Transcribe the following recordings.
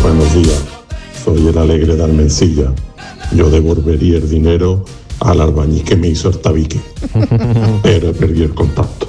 Buenos días, soy el alegre de Almencilla. Yo devolvería el dinero al albañil que me hizo el tabique, pero perdí el contacto.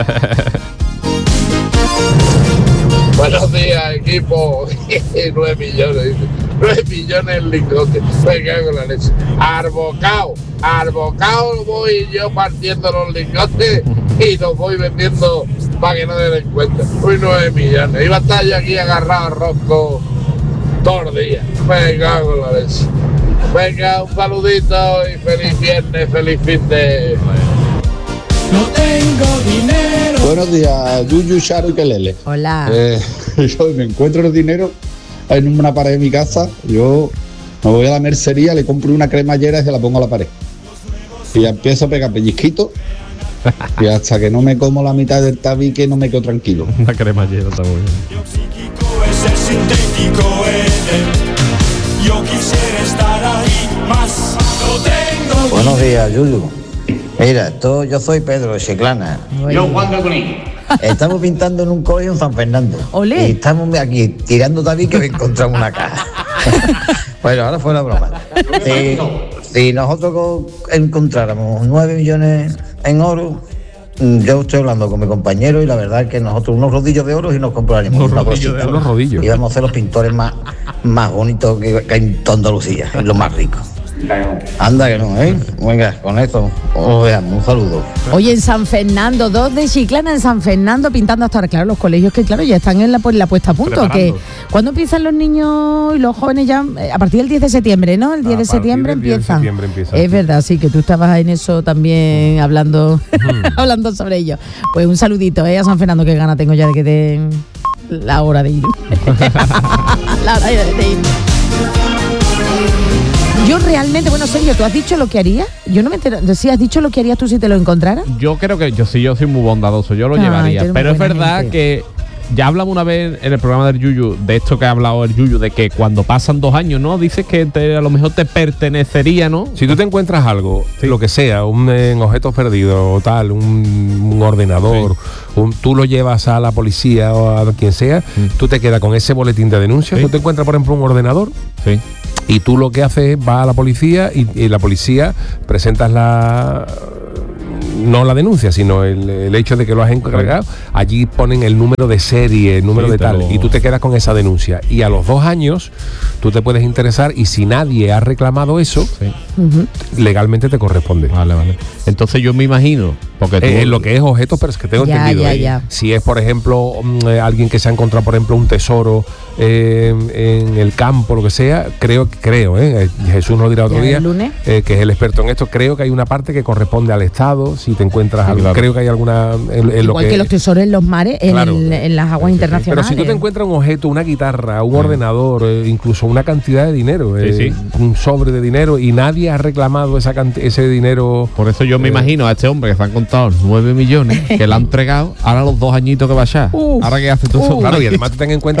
Buenos días, equipo. 9 millones. 9 millones en lingotes. Me cago en la leche. Arbocao voy yo partiendo los lingotes y los voy vendiendo para que no den cuenta. Uy, 9 millones. Iba a estar yo aquí agarrado a Rosco todos los días. Me cago en la leche. Venga, un saludito y feliz viernes, feliz fin de... No tengo dinero. Buenos días, Yuyu, Charo y Kelele. Hola. Yo me encuentro el dinero en una pared de mi casa. Yo me voy a la mercería, le compro una cremallera y se la pongo a la pared. Y ya empiezo a pegar pellizquitos. Y hasta que no me como la mitad del tabique no me quedo tranquilo. Una cremallera está muy bien. Yo quisiera estar ahí más. No tengo. Buenos días, Yuyu. Mira, yo soy Pedro de Chiclana. Yo Juan de Cuní. Estamos pintando en un colegio en San Fernando. Olé. Y estamos aquí tirando tabique que encontramos una caja. Bueno, ahora fue la broma. Si nosotros encontráramos 9 millones en oro, yo estoy hablando con mi compañero y la verdad es que nosotros unos rodillos de oro y nos compraríamos una cosita. Unos rodillos. Y vamos a ser los pintores más bonitos que hay en toda Andalucía, y los más ricos. Anda que no, ¿eh? Venga, con esto os veamos, un saludo. Oye, en San Fernando, 2 de Chiclana en San Fernando pintando hasta ahora. Claro, los colegios que claro ya están en la puesta a punto. Que ¿cuándo empiezan los niños y los jóvenes ya? A partir del 10 de septiembre, ¿no? El 10 de septiembre empiezan. Es verdad, sí, que tú estabas en eso también hablando sobre ello. Pues un saludito, a San Fernando, que gana tengo ya de que den la hora de ir. La hora de ir. Yo realmente, bueno, Sergio, ¿tú has dicho lo que harías? Yo no me entero. ¿Sí has dicho lo que harías tú si te lo encontraras? Yo creo que yo soy muy bondadoso, yo lo llevaría. Pero es verdad que ya hablamos una vez en el programa del Yuyu, de esto que ha hablado el Yuyu, de que cuando pasan 2 años, ¿no? Dices que a lo mejor te pertenecería, ¿no? Si tú te encuentras algo, lo que sea, un objeto perdido o tal, un ordenador, tú lo llevas a la policía o a quien sea, tú te quedas con ese boletín de denuncia. Tú te encuentras, por ejemplo, un ordenador. Sí. Y tú lo que haces es vas a la policía y la policía presentas no la denuncia, sino el hecho de que lo has encargado. Allí ponen el número de serie, el número de tal, y tú te quedas con esa denuncia. Y a los 2 años tú te puedes interesar y si nadie ha reclamado eso, legalmente te corresponde. Vale. Entonces yo me imagino, porque lo que es objetos, pero es que tengo entendido. Si es, por ejemplo, alguien que se ha encontrado, por ejemplo, un tesoro en el campo, lo que sea, creo, Jesús nos lo dirá otro día, que es el experto en esto, creo que hay una parte que corresponde al Estado, si te encuentras algo, creo que hay alguna... Igual que los tesoros en los mares, en las aguas internacionales. Pero si tú te encuentras un objeto, una guitarra, un ordenador, incluso una cantidad de dinero, un sobre de dinero, y nadie ha reclamado ese dinero... Por eso yo me imagino a este hombre que se han contado 9 millones, que le han entregado, ahora los 2 añitos que va allá. Ahora que hace todo eso. Claro, y además ten en cuenta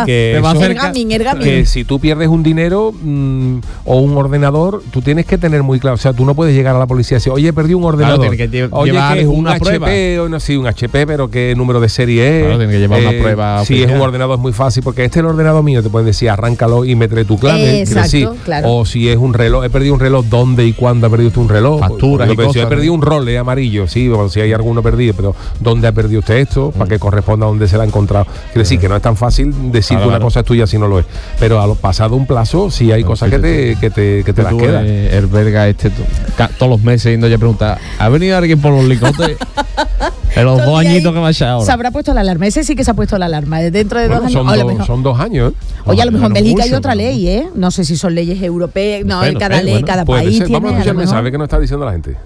que si tú pierdes un dinero o un ordenador, tú tienes que tener muy claro, o sea, tú no puedes llegar a la policía y decir, oye, perdí un ordenador. Claro, tiene que oye, llevar que es un una HP, prueba. o no, sí, un HP, pero qué número de serie es. Claro, tiene que llevar una prueba. Si es un ordenador es muy fácil, porque este es el ordenador mío, te pueden decir, arráncalo y métele tu clave. Exacto, claro. O si es un reloj, he perdido un reloj, ¿dónde y cuándo ha perdido usted un reloj? Facturas y cosas. Si he perdido un role amarillo, sí, o si hay alguno perdido, pero ¿dónde ha perdido usted esto? Para que corresponda a dónde se la ha encontrado. Quiere decir que no es tan fácil decir que una cosa es tuya si no lo es. Pero a lo pasado un plazo, sí hay cosas que te las quedan. El verga todos los meses yendo ya a preguntar, ¿ha venido alguien por los licotes? En los 2 añitos que va a echar ahora. Se habrá puesto la alarma. Ese sí que se ha puesto la alarma. Dentro de 2 años. Son 2 años. Oye, a lo mejor en Bélgica hay otra ley, ¿eh? No sé si son leyes europeas. No, en cada ley, cada país tiene. Vamos a escuchar el mensaje que nos está diciendo la gente.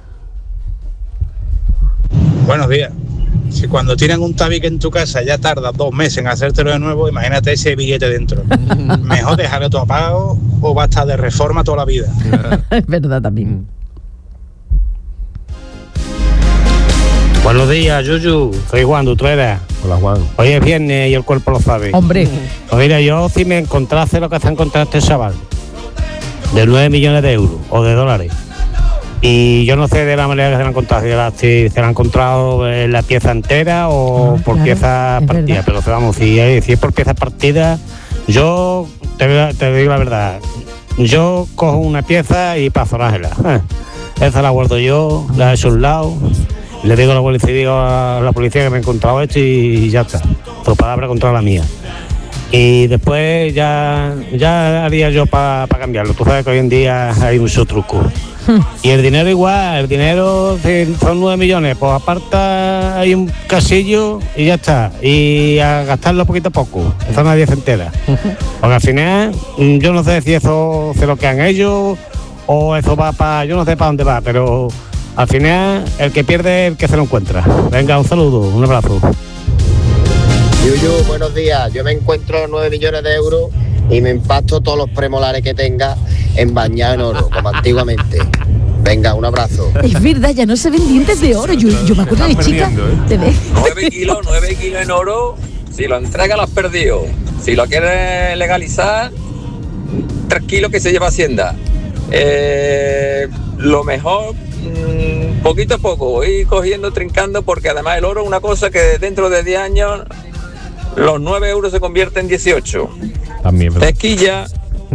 Buenos días. Si cuando tiran un tabique en tu casa ya tardas 2 meses en hacértelo de nuevo, imagínate ese billete dentro. Mejor dejarlo todo apagado o va a estar de reforma toda la vida. Es verdad también. Buenos días, Yuyu. Soy Juan de Utrera. Hola, Juan. Hoy es viernes y el cuerpo lo sabe. Hombre. Pues mira, yo si me encontrase lo que se ha encontrado este chaval, de 9 millones de euros o de dólares, y yo no sé de la manera que se la han encontrado, si se la han encontrado en la pieza entera o por piezas partidas, pero vamos, si es por piezas partidas, yo te digo la verdad. Yo cojo una pieza y paso la esa la guardo yo, la he hecho a un lado, le digo a la policía que me he encontrado esto y ya está. Tu palabra contra la mía. Y después ya haría yo para cambiarlo. Tú sabes que hoy en día hay mucho truco. Y el dinero igual, el dinero son 9 millones, pues aparta hay un casillo y ya está. Y a gastarlo poquito a poco, eso nadie se entera. Porque al final, yo no sé si eso se lo quedan ellos o eso va para, yo no sé para dónde va, pero al final el que pierde es el que se lo encuentra. Venga, un saludo, un abrazo. Yuyu, buenos días. Yo me encuentro 9 millones de euros y me impacto todos los premolares que tenga en bañado en oro, como antiguamente. Venga, un abrazo. Es verdad, ya no se ven dientes de oro. Yo me acuerdo de chica. 9 kilos en oro. Si lo entrega, lo has perdido. Si lo quieres legalizar, 3 kilos que se lleva Hacienda. Lo mejor, poquito a poco, ir cogiendo, trincando, porque además el oro es una cosa que dentro de 10 años los 9 euros se convierten en 18. También, ¿verdad? Pesquilla.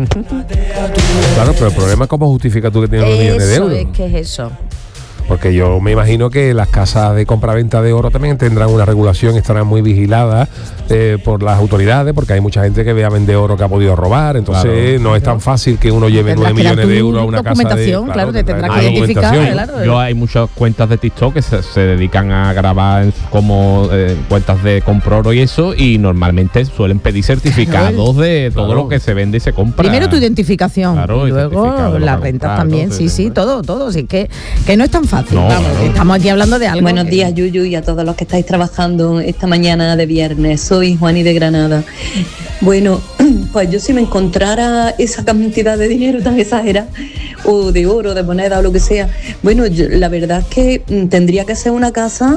Claro, pero el problema es cómo justificas tú que tienes 2 millones de euros. Eso es que es eso. Porque yo me imagino que las casas de compra-venta de oro también tendrán una regulación, estarán muy vigiladas por las autoridades, porque hay mucha gente que ve a vender oro que ha podido robar, entonces no es tan fácil que uno lleve 9 millones de euros a una casa de... Claro, te tendrás que identificar. Claro. Yo hay muchas cuentas de TikTok que se dedican a grabar como cuentas de compra oro y eso, y normalmente suelen pedir certificados de todo lo que se vende y se compra. Primero tu identificación, claro, y luego las rentas también, sí, todo. Así que no es tan fácil. No, estamos aquí hablando de algo. Buenos días, Yuyu, y a todos los que estáis trabajando esta mañana de viernes. Soy Juani de Granada. Bueno, pues yo si me encontrara esa cantidad de dinero tan exagerada, o de oro, de moneda o lo que sea, bueno, la verdad es que tendría que ser una casa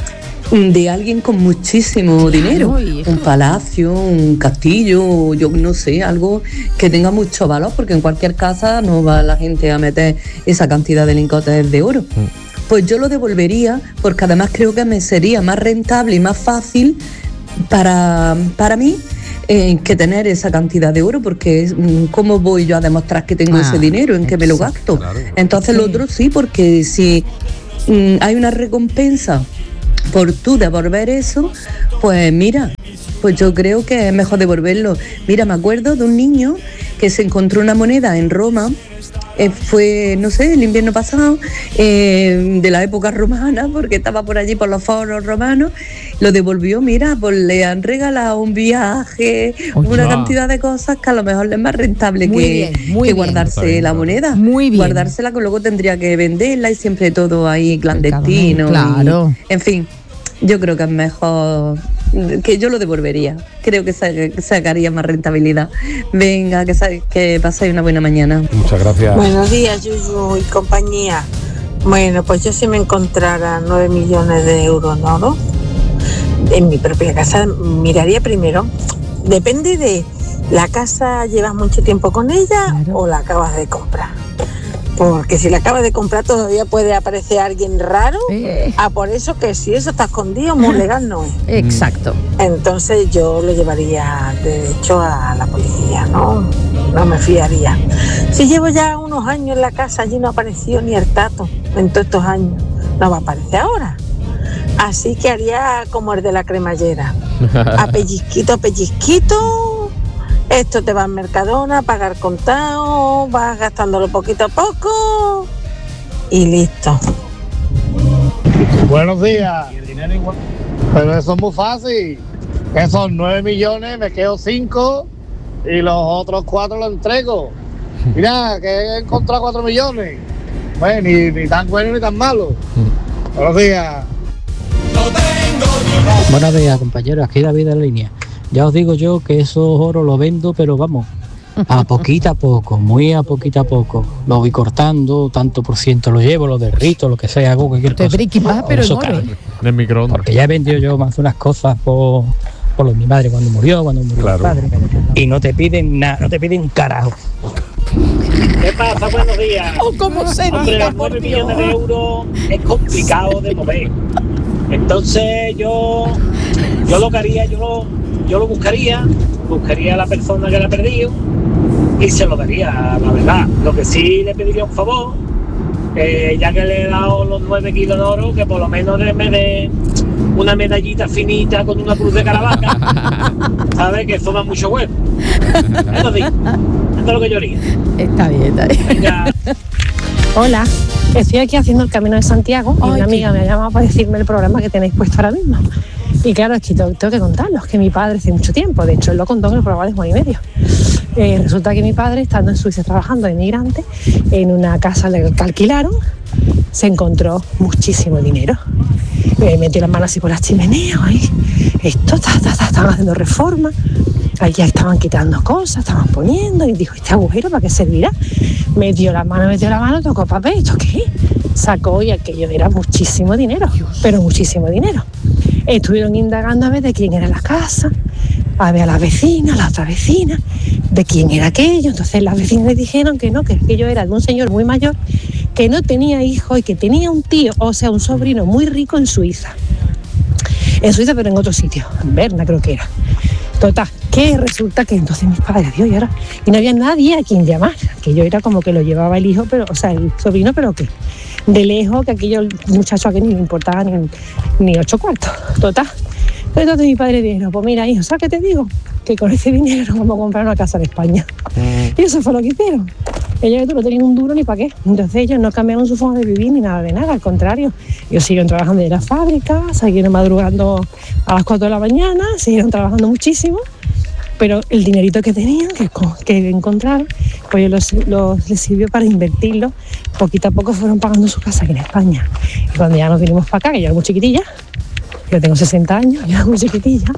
de alguien con muchísimo dinero, un palacio, un castillo, yo no sé, algo que tenga mucho valor, porque en cualquier casa no va la gente a meter esa cantidad de lingotes de oro. Pues yo lo devolvería, porque además creo que me sería más rentable y más fácil para mí que tener esa cantidad de oro, porque ¿cómo voy yo a demostrar que tengo ese dinero, en qué me lo gasto? Entonces lo otro sí, porque si hay una recompensa por tú devolver eso, pues mira, pues yo creo que es mejor devolverlo. Mira, me acuerdo de un niño que se encontró una moneda en Roma, fue, no sé, el invierno pasado, de la época romana, porque estaba por allí por los foros romanos, lo devolvió, mira, pues le han regalado un viaje, una cantidad de cosas que a lo mejor le es más rentable que guardarse la moneda. Guardársela, que luego tendría que venderla y siempre todo ahí clandestino. Claro. En fin, yo creo que es mejor, que yo lo devolvería. Creo que sacaría más rentabilidad. Venga, que paséis una buena mañana. Muchas gracias. Buenos días, Yuyu y compañía. Bueno, pues yo si me encontrara 9 millones de euros en oro en mi propia casa, miraría primero, depende de la casa, llevas mucho tiempo con ella o la acabas de comprar. Porque si la acabas de comprar todavía puede aparecer alguien raro. Por eso que si eso está escondido, muy legal no es. Exacto. Entonces yo lo llevaría de hecho a la policía, ¿no? No me fiaría. Si llevo ya unos años en la casa, allí no apareció ni el tato en todos estos años. No va a aparecer ahora. Así que haría como el de la cremallera. A pellizquito, esto te va al Mercadona, pagar contado, vas gastándolo poquito a poco y listo. Buenos días. Pero eso es muy fácil. Que son 9 millones, me quedo 5 y los otros 4 los entrego. Mira, que he encontrado 4 millones. Bueno, ni tan bueno ni tan malo. Buenos días. Buenos días, compañeros. Aquí David en línea. Ya os digo yo que esos oros los vendo, pero vamos, a poquito a poco, muy a poquito a poco. Lo voy cortando, tanto por ciento lo llevo, lo derrito, lo que sea, hago cualquier cosa. Pero en el microondas. Porque ya he vendido yo más de unas cosas por mi madre cuando murió mi padre. Y no te piden nada, no te piden un carajo. ¿Qué pasa? Buenos días. ¿Cómo se Hombre, los 9 millones de euros es complicado de mover. Entonces yo lo que haría, yo lo buscaría buscaría a la persona que la ha perdido y se lo daría, la verdad. Lo que sí le pediría un favor, ya que le he dado los 9 kilos de oro, que por lo menos me dé una medallita finita con una cruz de Caravaca, ¿sabes? Que forma mucho huevo. Eso sí, esto es lo que yo haría. Está bien. Venga. Hola, estoy aquí haciendo el Camino de Santiago y una amiga me ha llamado para decirme el programa que tenéis puesto ahora mismo. Y claro, es que tengo que contarlos, que mi padre hace mucho tiempo, de hecho él lo contó en el programa de Juan y Medio. Resulta que mi padre, estando en Suiza trabajando de inmigrante, en una casa que alquilaron, se encontró muchísimo dinero. Metió las manos así por la chimenea, estaban haciendo reformas, ahí ya estaban quitando cosas, estaban poniendo, y dijo, ¿este agujero para qué servirá? Metió la mano, tocó papel, ¿esto qué? Sacó y aquello era muchísimo dinero, pero muchísimo dinero. Estuvieron indagando a ver de quién era la casa, a ver a la vecina, la otra vecina, de quién era aquello. Entonces las vecinas le dijeron que no, que aquello era de un señor muy mayor, que no tenía hijos y que tenía un tío, o sea, un sobrino muy rico en Suiza. En Suiza, pero en otro sitio, en Berna creo que era. Total, que resulta que entonces mis padres, Dios, y no había nadie a quien llamar. Aquello era como que lo llevaba el hijo, pero, o sea, el sobrino, pero que de lejos, que aquello el muchacho a que ni le importaba ni 8 cuartos. Total. Entonces mi padre dijo, pues mira, hijo, ¿sabes qué te digo? Que con ese dinero vamos a comprar una casa en España. Y eso fue lo que hicieron. Ellos no tenían un duro ni para qué. Entonces ellos no cambiaron su forma de vivir ni nada de nada, al contrario. Ellos siguieron trabajando en la fábrica, siguieron madrugando a las 4 de la mañana, siguieron trabajando muchísimo, pero el dinerito que tenían, que encontraron, pues les sirvió para invertirlo. Poquito a poco fueron pagando su casa aquí en España. Y cuando ya nos vinimos para acá, que yo era muy chiquitilla, yo tengo 60 años, yo era muy chiquitilla,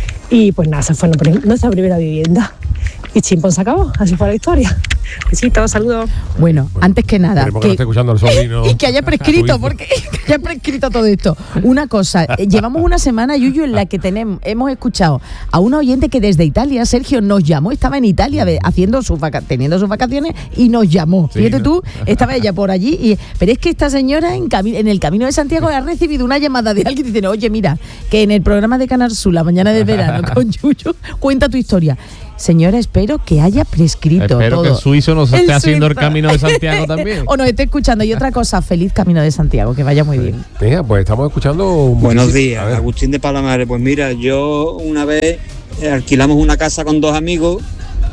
y pues nada, esa fue nuestra primera vivienda. Y chimpón se acabó, así fue la historia. Besitos, saludos. Bueno, antes que nada, que esté escuchando al sobrino. Y que haya prescrito, porque que haya prescrito todo esto. Una cosa, llevamos una semana, Yuyu, en la que hemos escuchado a un oyente que desde Italia, Sergio, nos llamó, estaba en Italia teniendo sus vacaciones y nos llamó. Sí, fíjate tú, estaba ella por allí, pero es que esta señora en el Camino de Santiago ha recibido una llamada de alguien diciendo, oye, mira, que en el programa de Canal Sur, la mañana de verano, con Yuyu, cuenta tu historia. Señora, espero que haya prescrito todo. Espero que el suizo nos esté haciendo el Camino de Santiago también. O nos esté escuchando. Y otra cosa, feliz Camino de Santiago, que vaya muy bien. Mira, pues estamos escuchando... Buenos días, Agustín de Palamares. Pues mira, yo una vez alquilamos una casa con 2 amigos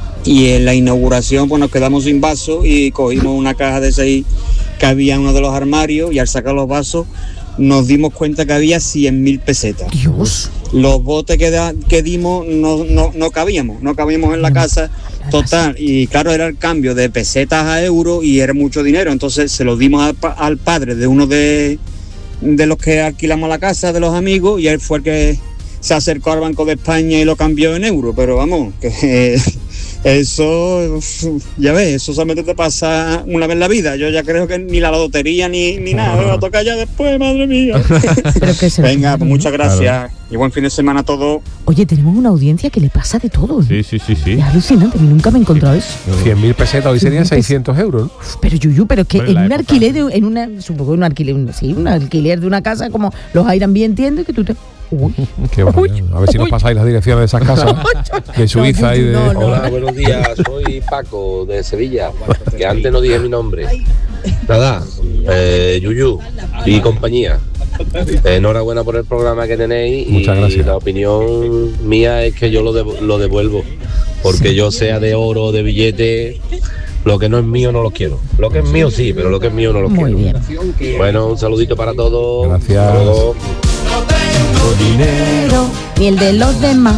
y en la inauguración pues nos quedamos sin vasos y cogimos una caja de 6 que había en uno de los armarios y al sacar los vasos nos dimos cuenta que había 100.000 pesetas. Dios. Los botes que dimos no cabíamos en la casa, total, y claro, era el cambio de pesetas a euros y era mucho dinero, entonces se lo dimos al padre de uno de los que alquilamos la casa, de los amigos, y él fue el que se acercó al Banco de España y lo cambió en euros, pero vamos, que eso, ya ves, eso solamente te pasa una vez en la vida. Yo ya creo que ni la lotería ni nada, me va a tocar ya después, madre mía. Venga, pues muchas gracias, claro. Y buen fin de semana a todos. Oye, tenemos una audiencia que le pasa de todo. Sí. Es alucinante, nunca me he encontrado eso. 100.000 pesetas, hoy serían 600 euros, ¿no? Pero Yuyu, pero es que en un alquiler, supongo un alquiler de una casa, como los Airbnb, entiendo, que tú te... Qué a ver si nos pasáis las direcciones de esas casas de Suiza y de... Hola, buenos días, soy Paco de Sevilla, que antes no dije mi nombre. Nada, Yuyu y compañía, enhorabuena por el programa que tenéis. Muchas gracias. La opinión mía es que yo lo devuelvo, porque yo sea de oro o de billete, lo que no es mío no lo quiero. Lo que es mío sí, pero lo que es mío no lo quiero. Muy bien. Bueno, un saludito para todos. Gracias. Dinero, ni el de los demás.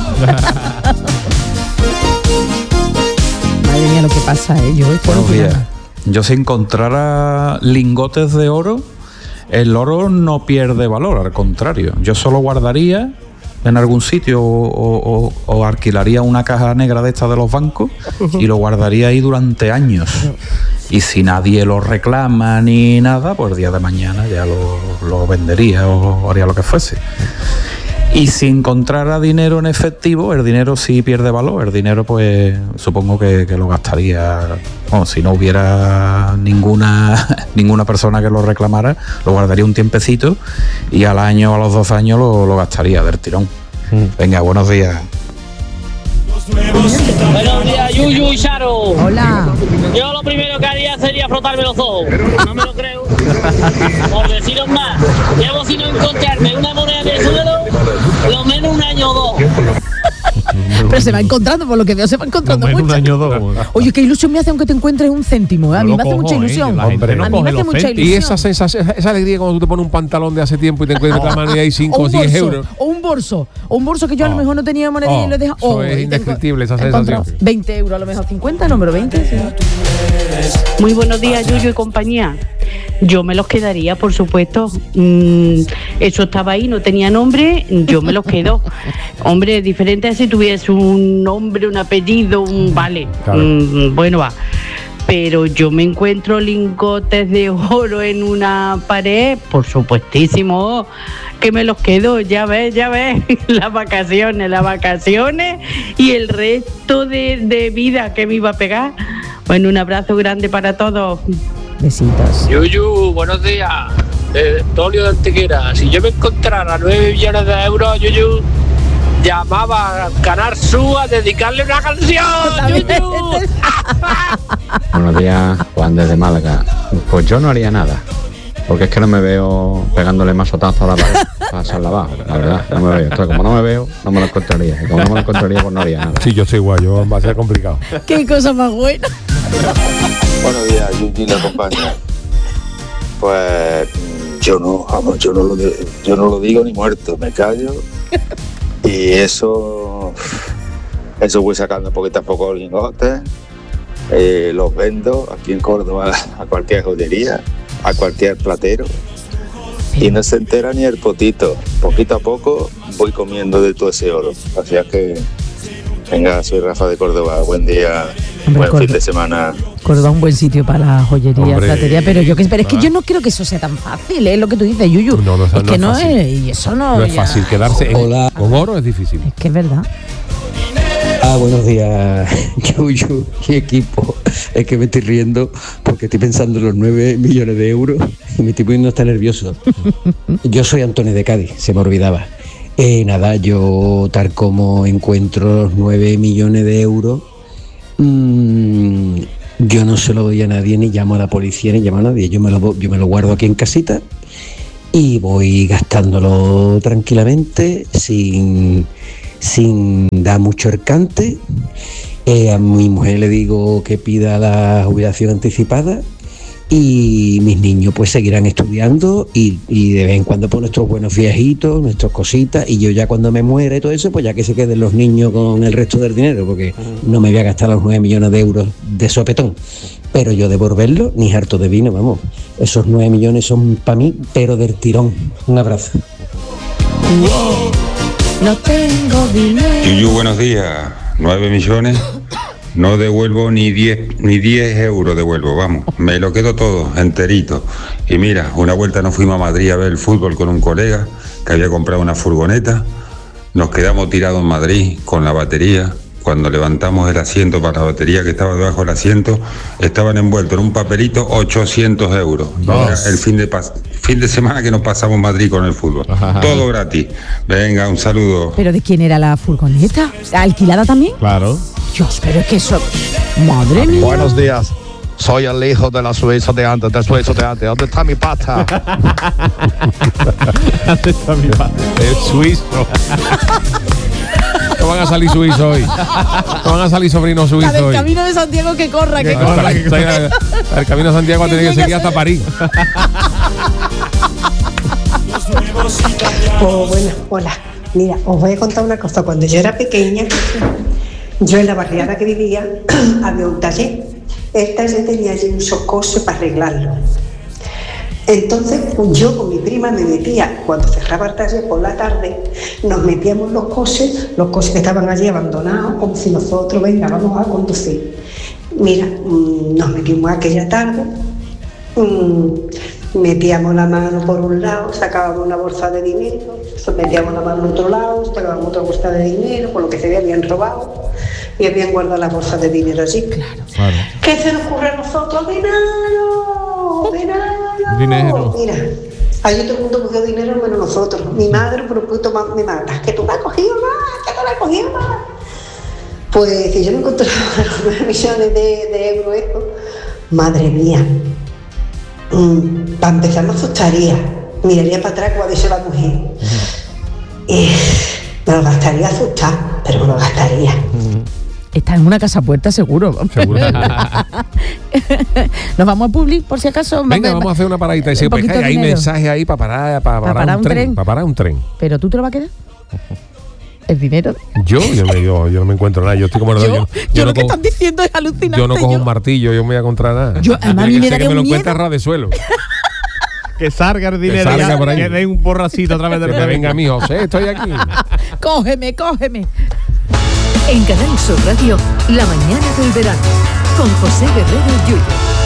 Madre mía, lo que pasa, Buenos días. Yo si encontrara lingotes de oro, el oro no pierde valor, al contrario. Yo solo guardaría en algún sitio o alquilaría una caja negra de estas de los bancos y lo guardaría ahí durante años. Y si nadie lo reclama ni nada, pues el día de mañana ya lo vendería o haría lo que fuese. Y si encontrara dinero en efectivo, el dinero sí pierde valor. El dinero, pues supongo que lo gastaría. Bueno, si no hubiera ninguna persona que lo reclamara, lo guardaría un tiempecito y al año o a los 2 años lo gastaría del tirón. Venga, buenos días. Buenos días, Yuyu y Charo. Hola. Yo lo primero que haría sería frotarme los ojos. No me lo creo. Por deciros más, llevo sin encontrarme una moneda de suelo lo menos un año o dos. Pero se va encontrando, por lo que veo, se va encontrando mucho. Un año o dos. Oye, qué ilusión me hace aunque te encuentres un céntimo. A mí me hace mucha ilusión. Hombre, a mí me hace mucha ilusión. Y esa sensación, esa alegría cuando tú te pones un pantalón de hace tiempo y te encuentras la mano y hay 5 o 10 euros. O un bolso que yo a lo mejor no tenía monedilla y lo he dejado. Eso es indescriptible, esa sensación. 20 euros, a lo mejor 50, número 20. Sí. Muy buenos días, Yuyu y compañía. Yo me los quedaría, por supuesto. Eso estaba ahí, no tenía nombre, yo me los quedo. Hombre, diferente a si tuviese un nombre, un apellido, vale. Claro. Bueno, va. Pero yo me encuentro lingotes de oro en una pared, por supuestísimo que me los quedo, ya ves, las vacaciones y el resto de vida que me iba a pegar. Bueno, un abrazo grande para todos. Besitos. Yuyu, buenos días. Antonio de Antequera. Si yo me encontrara 9 millones de euros, Yuyu, llamaba a Canal Sur a dedicarle una canción. Yuyu. Buenos días, Juan desde Málaga. Pues yo no haría nada, porque es que no me veo pegándole mazotazos a la pared para echarla abajo, la verdad, no me veo. Entonces, como no me veo, no me lo encontraría. Y como no me lo encontraría, pues no haría nada. Sí, yo soy igual, va a ser complicado. Qué cosa más buena. Buenos días, Yuki y la compañía. Pues yo no lo digo ni muerto, me callo. Y eso voy sacando poquito a poco lingotes, los vendo aquí en Córdoba a cualquier joyería, a cualquier platero. Y no se entera ni el potito. Poquito a poco voy comiendo de todo ese oro. Así es que, venga, soy Rafa de Córdoba. Buen día, buen fin de semana. Córdoba un buen sitio para la joyería, platería, pero es que yo no creo que eso sea tan fácil, es lo que tú dices, Yuyu. No es que no es, y eso no es fácil, quedarse con oro es difícil. Es que es verdad. Buenos días, Yuyu y equipo. Es que me estoy riendo porque estoy pensando en los 9 millones de euros y me estoy poniendo hasta nervioso. Yo soy Antonio de Cádiz, se me olvidaba. Nada, yo tal como encuentro los 9 millones de euros, yo no se lo doy a nadie, ni llamo a la policía, ni llamo a nadie. Yo me lo guardo aquí en casita y voy gastándolo tranquilamente, sin dar mucho ercante. A mi mujer le digo que pida la jubilación anticipada y mis niños pues seguirán estudiando y de vez en cuando pues nuestros buenos viajitos, nuestras cositas, y yo ya cuando me muera y todo eso, pues ya que se queden los niños con el resto del dinero, porque no me voy a gastar los 9 millones de euros de sopetón. Pero yo devolverlo, ni harto de vino, vamos. Esos 9 millones son para mí, pero del tirón. Un abrazo. No tengo dinero. Yuyu, buenos días. 9 millones. No devuelvo ni 10 euros devuelvo, vamos. Me lo quedo todo, enterito. Y mira, una vuelta nos fuimos a Madrid a ver el fútbol con un colega que había comprado una furgoneta. Nos quedamos tirados en Madrid con la batería. Cuando levantamos el asiento para la batería que estaba debajo del asiento, estaban envueltos en un papelito 800 euros. Era el fin de semana que nos pasamos en Madrid con el fútbol. Todo gratis. Venga, un saludo. ¿Pero de quién era la furgoneta? ¿Alquilada también? Claro. Dios, pero es que eso... Madre mía. Buenos días. Soy el hijo de la Suiza de antes, ¿Dónde está mi pata? ¿Dónde está mi pata? El suizo. No van a salir suizos hoy. No van a salir sobrinos suizos hoy. El camino de Santiago que corra. El camino de Santiago tiene que seguir hasta París. Oh, bueno, hola. Mira, os voy a contar una cosa. Cuando yo era pequeña, yo en la barriada que vivía había un taller. El taller tenía allí un socoche para arreglarlo. Entonces yo con mi prima me metía, cuando cerraba el taller por la tarde, nos metíamos los coches que estaban allí abandonados, como si nosotros, venga, vamos a conducir. Mira, nos metimos aquella tarde, metíamos la mano por un lado, sacábamos una bolsa de dinero, metíamos la mano al otro lado, sacábamos otra bolsa de dinero, por lo que se habían robado y habían guardado la bolsa de dinero allí. Claro. ¿Qué se nos ocurre a nosotros? ¡Dinero! Dinero. Mira, allí todo el mundo cogió dinero menos nosotros. Mi madre, por un poquito más, me mata. Que tú me has cogido más, que tú me has cogido más. Pues si yo me encontraba los 9 millones de euros estos, madre mía, para empezar me asustaría, miraría para atrás como ha dicho la mujer. Me lo gastaría asustar, pero me lo gastaría. Está en una casa puerta seguro. Nos vamos a Publi por si acaso. Venga, vamos a hacer una paradita. Y si hay mensajes ahí para parar un tren. Para parar un tren. ¿Pero tú te lo vas a quedar? ¿El dinero? Yo no me encuentro nada. Yo estoy como yo lo que están diciendo es alucinante. Yo no cojo un martillo, yo me voy a encontrar nada. A mí me daría que me lo un encuentre a ras de suelo. Que salga el dinero, que salga por ahí. Que dé un porracito a través del que venga mi José, estoy aquí. Cógeme. En Canal Sur Radio, La mañana del verano, con José Guerrero Yuyu.